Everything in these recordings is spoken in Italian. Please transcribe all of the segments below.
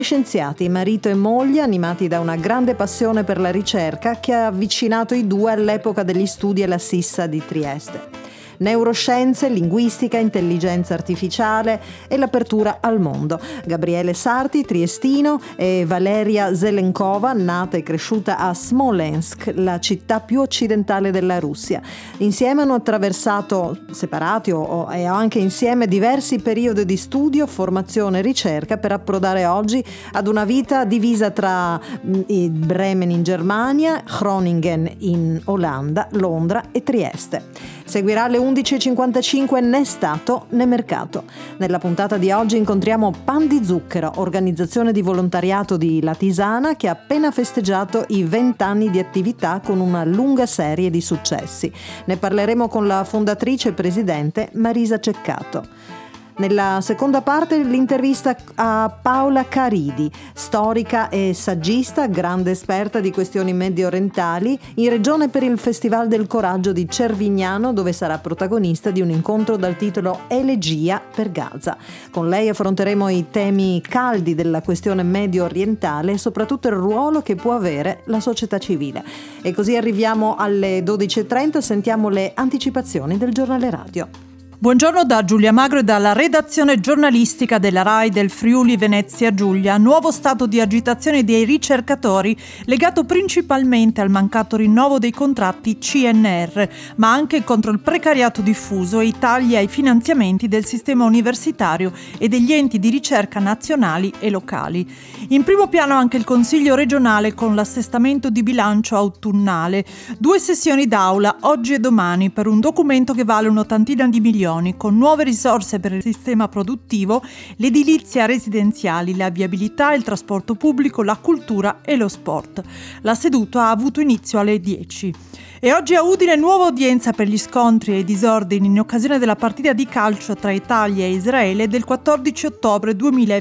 Scienziati, marito e moglie, animati da una grande passione per la ricerca che ha avvicinato i due all'epoca degli studi alla Sissa di Trieste. Neuroscienze, linguistica, intelligenza artificiale e l'apertura al mondo. Gabriele Sarti, triestino, e Valeria Zelenkova, nata e cresciuta a Smolensk, la città più occidentale della Russia. Insieme hanno attraversato, separati e anche insieme, diversi periodi di studio, formazione e ricerca per approdare oggi ad una vita divisa tra Bremen in Germania, Groningen in Olanda, Londra e Trieste. Seguirà alle 11.55 Né Stato né Mercato. Nella puntata di oggi incontriamo Pan di Zucchero, organizzazione di volontariato di Latisana che ha appena festeggiato i 20 anni di attività con una lunga serie di successi. Ne parleremo con la fondatrice e presidente Marisa Ceccato. Nella seconda parte l'intervista a Paola Caridi, storica e saggista, grande esperta di questioni medio-orientali, in regione per il Festival del Coraggio di Cervignano, dove sarà protagonista di un incontro dal titolo Elegia per Gaza. Con lei affronteremo i temi caldi della questione medio-orientale e soprattutto il ruolo che può avere la società civile. E così arriviamo alle 12.30, sentiamo le anticipazioni del giornale radio. Buongiorno da Giulia Magro e dalla redazione giornalistica della RAI del Friuli Venezia Giulia. Nuovo stato di agitazione dei ricercatori legato principalmente al mancato rinnovo dei contratti CNR, ma anche contro il precariato diffuso e i tagli ai finanziamenti del sistema universitario e degli enti di ricerca nazionali e locali. In primo piano anche il Consiglio regionale con l'assestamento di bilancio autunnale. 2 sessioni d'aula oggi e domani per un documento che vale un'ottantina di milioni, con nuove risorse per il sistema produttivo, l'edilizia residenziali, la viabilità, il trasporto pubblico, la cultura e lo sport. La seduta ha avuto inizio alle 10. E oggi a Udine nuova udienza per gli scontri e i disordini in occasione della partita di calcio tra Italia e Israele del 14 ottobre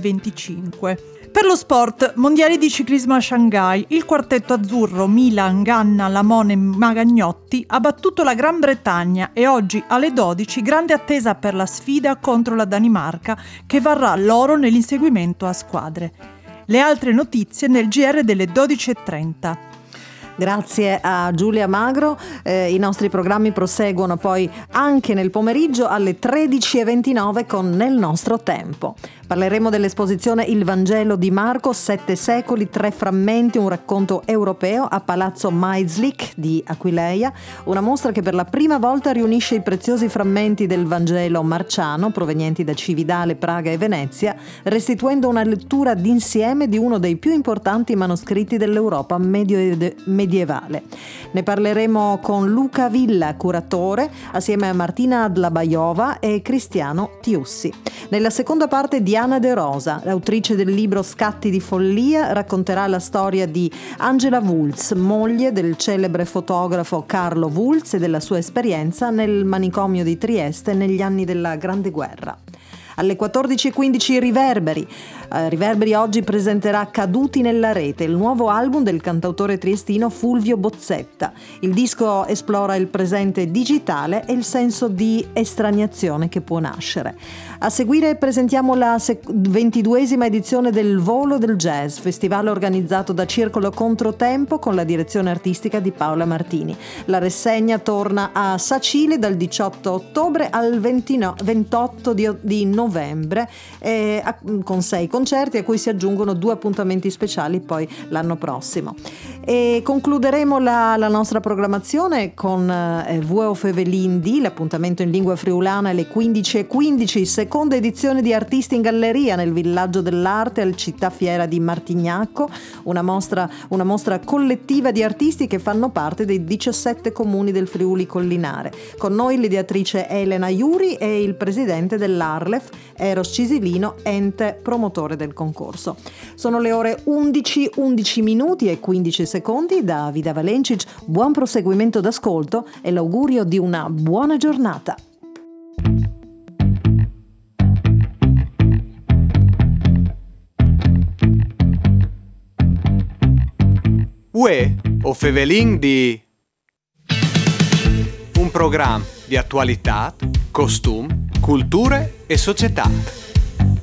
2025. Per lo sport, mondiali di ciclismo a Shanghai, il quartetto azzurro Milan, Ganna, Lamone e Magagnotti ha battuto la Gran Bretagna e oggi alle 12 grande attesa per la sfida contro la Danimarca che varrà l'oro nell'inseguimento a squadre. Le altre notizie nel GR delle 12.30. Grazie a Giulia Magro, i nostri programmi proseguono poi anche nel pomeriggio alle 13.29 con Nel nostro tempo. Parleremo dell'esposizione Il Vangelo di Marco, 7 secoli, 3 frammenti, un racconto europeo a Palazzo Maislik di Aquileia, una mostra che per la prima volta riunisce i preziosi frammenti del Vangelo marciano provenienti da Cividale, Praga e Venezia, restituendo una lettura d'insieme di uno dei più importanti manoscritti dell'Europa medievale. Ne parleremo con Luca Villa, curatore, assieme a Martina Dlabajova e Cristiano Tiussi. Nella seconda parte Diana De Rosa, l'autrice del libro Scatti di follia, racconterà la storia di Angela Wulz, moglie del celebre fotografo Carlo Wulz e della sua esperienza nel manicomio di Trieste negli anni della Grande Guerra. Alle 14.15 Riverberi. Riverberi oggi presenterà Caduti nella rete, il nuovo album del cantautore triestino Fulvio Bozzetta. Il disco esplora il presente digitale e il senso di estraniazione che può nascere. A seguire presentiamo la 22esima edizione del Volo del Jazz, festival organizzato da Circolo Controtempo con la direzione artistica di Paola Martini. La rassegna torna a Sacile dal 18 ottobre al 28 di novembre con 6 concerti a cui si aggiungono 2 appuntamenti speciali poi l'anno prossimo. E concluderemo la nostra programmazione con Vuo Fevelindi, l'appuntamento in lingua friulana alle 15.15, seconda edizione di Artisti in Galleria nel Villaggio dell'Arte al Città Fiera di Martignacco, una mostra collettiva di artisti che fanno parte dei 17 comuni del Friuli Collinare. Con noi l'ideatrice Elena Iuri e il presidente dell'Arlef, Eros Cisilino, ente promotore del concorso. Sono le ore 11 minuti e 15 secondi. Da Vida Valencic, buon proseguimento d'ascolto e l'augurio di una buona giornata. Uè, o Fevelin di un programma di attualità, costum, culture e società.